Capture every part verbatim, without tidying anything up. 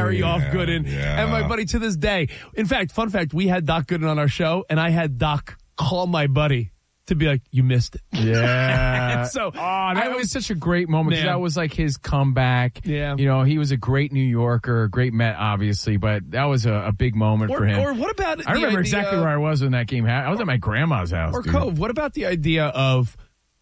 carry yeah, off Gooden. Yeah. And my buddy to this day. In fact, fun fact, we had Doc Gooden on our show, and I had Doc call my buddy to be like, you missed it. Yeah. so oh, that I was such a great moment because Man. that was like his comeback. Yeah. You know, he was a great New Yorker, a great Met, obviously, but that was a, a big moment or, for him. Or what about I remember idea, exactly where I was when that game happened. I was at my grandma's house. Or dude. Cove, what about the idea of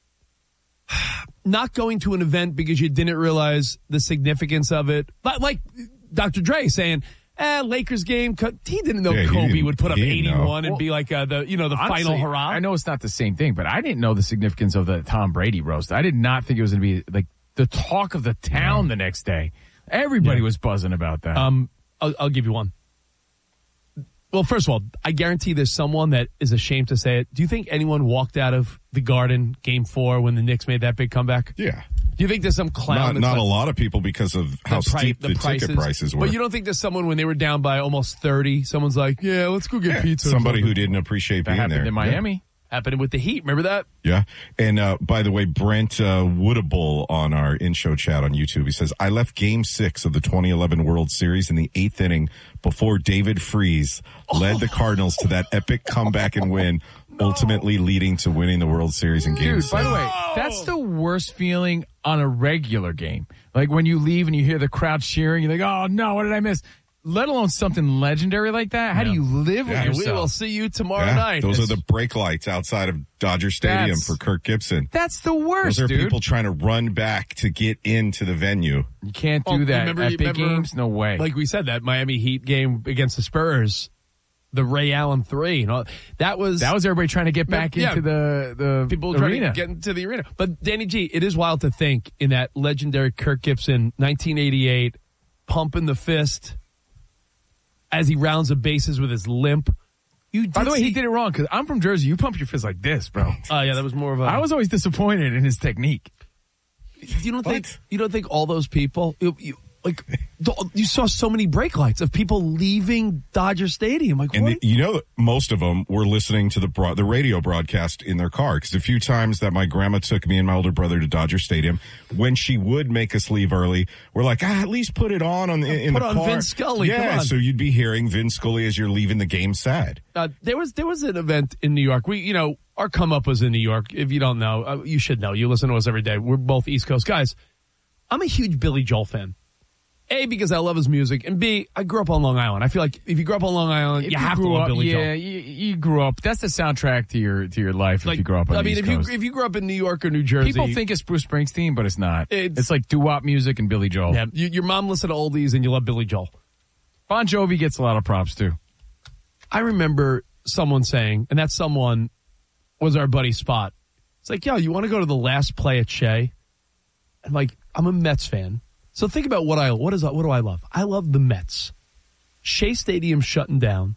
not going to an event because you didn't realize the significance of it? But like Doctor Dre saying, eh, Lakers game, he didn't know Yeah, he Kobe didn't- would put up he didn't know. eighty-one and Well, be like uh, the, you know, the Honestly, final hurrah. I know it's not the same thing, but I didn't know the significance of the Tom Brady roast. I did not think it was going to be like the talk of the town the next day. Everybody Yeah. was buzzing about that. Um, I'll, I'll give you one. Well, first of all, I guarantee there's someone that is ashamed to say it. Do you think anyone walked out of the Garden game four when the Knicks made that big comeback? Yeah. Do you think there's some clown? Not, that's not like, a lot of people because of how the pri- steep the, prices. ticket prices were. But you don't think there's someone when they were down by almost thirty, someone's like, yeah, let's go get Yeah, pizza. or somebody something. who didn't appreciate that being happened there. in Miami. Happened with the Heat. Remember that? Yeah. yeah. And uh, by the way, Brent uh, Woodable on our in-show chat on YouTube, he says, I left game six of the twenty eleven World Series in the eighth inning before David Freese led Oh. the Cardinals to that epic comeback and win, no. ultimately leading to winning the World Series in game Dude, six. by the way, that's the worst feeling on a regular game. Like when you leave and you hear the crowd cheering, you're like, oh no, what did I miss? Let alone something legendary like that. How Yeah. do you live Yeah. with We yourself? will see you tomorrow Yeah, night. those It's- are the brake lights outside of Dodger Stadium That's- for Kirk Gibson. That's the worst, Those are dude. people trying to run back to get into the venue. You can't do Well, that remember- at big remember- games. No way. Like we said, that Miami Heat game against the Spurs, the Ray Allen three, you know, that was that was everybody trying to get back Yeah. into the the people trying arena. to get into the arena. But Danny G, it is wild to think in that legendary Kirk Gibson, nineteen eighty-eight, pumping the fist as he rounds the bases with his limp. You By the way, see- he did it wrong because I'm from Jersey. You pump your fist like this, bro. Oh yeah, that was more of a. I was always disappointed in his technique. You don't What? think you don't think all those people you, you, like the- you saw so many brake lights of people leaving Dodger Stadium. Like And what? the, you know, most of them were listening to the broad, the radio broadcast in their car. Because a few times that my grandma took me and my older brother to Dodger Stadium, when she would make us leave early, we're like, ah, at least put it on on the, in Put the on car. Vince Scully, Yeah, come on. so you'd be hearing Vince Scully as you're leaving the game. Sad. Uh, there was there was an event in New York. We you know our come up was in New York. If you don't know, uh, you should know. You listen to us every day. We're both East Coast guys. I'm a huge Billy Joel fan. A, because I love his music, and B, I grew up on Long Island. I feel like if you grew up on Long Island, If you have to grew love up, Billy yeah, Joel. you, you grew up. That's the soundtrack to your to your life. Like if you grew up on I the mean, East if you Coast. if you grew up in New York or New Jersey, People think it's Bruce Springsteen, but it's not. It's- It's, like doo-wop music and Billy Joel. yeah, you, your mom listened to oldies and you love Billy Joel. Bon Jovi gets a lot of props too. I remember someone saying, and that someone was our buddy Spot. It's like, yo, you want to go to the last play at Shea? I'm like, I'm a Mets fan. So think about what I what is what do I love? I love the Mets. Shea Stadium shutting down,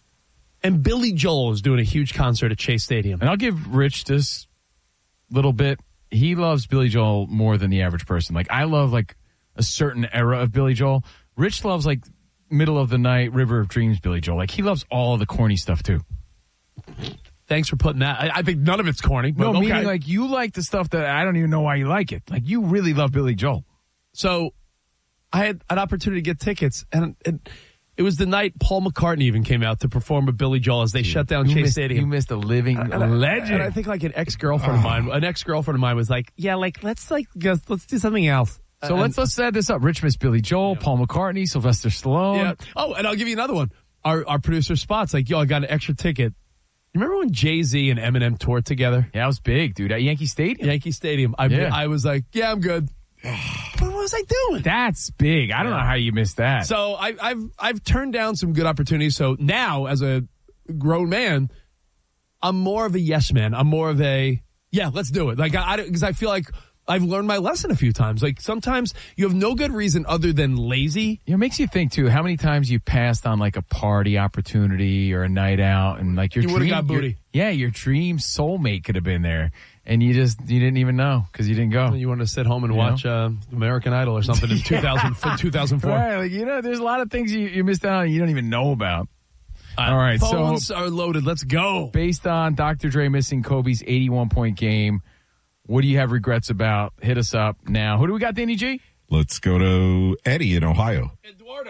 and Billy Joel is doing a huge concert at Shea Stadium. And I'll give Rich this little bit. He loves Billy Joel more than the average person. Like I love like a certain era of Billy Joel. Rich loves like middle of the night, River of Dreams Billy Joel. Like he loves all of the corny stuff too. Thanks for putting that. I, I think none of it's corny. But No, okay. meaning like you like the stuff that I don't even know why you like it. Like you really love Billy Joel. So I had an opportunity to get tickets, and, and it was the night Paul McCartney even came out to perform with Billy Joel as they shut down You Chase missed, Stadium. you missed a living And I- legend. And I think like an ex-girlfriend of mine, an ex-girlfriend of mine was like, yeah, like, let's like, go, let's do something else. so And- let's let's set this up. Rich missed Billy Joel, Paul McCartney, Sylvester Stallone. yeah. Oh, and I'll give you another one. Our, our producer Spot's like, yo, I got an extra ticket. You remember when Jay-Z and Eminem toured together? Yeah, that was big, dude. At Yankee Stadium. Yankee Stadium. I, Yeah. I was like, yeah, I'm good. But what was I doing? That's big. I don't know how you missed that. So I, I've I've turned down some good opportunities. So now, as a grown man, I'm more of a yes man. I'm more of a yeah, let's do it. Like I because I, I feel like I've learned my lesson a few times. Like sometimes you have no good reason other than lazy. You know, it makes you think too. How many times you passed on like a party opportunity or a night out, and like your You would've dream, got booty. your- yeah, your dream soulmate could have been there, and you just you didn't even know because you didn't go. You want to sit home and You watch uh, American Idol or something in two thousand, two thousand four. Right, like you know, there's a lot of things you, you missed out on and you don't even know about. All right, phones so are loaded. Let's go. based on Doctor Dre missing Kobe's eighty-one point game, what do you have regrets about? Hit us up now. Who do we got, Danny G? Let's go to Eddie in Ohio. Eduardo.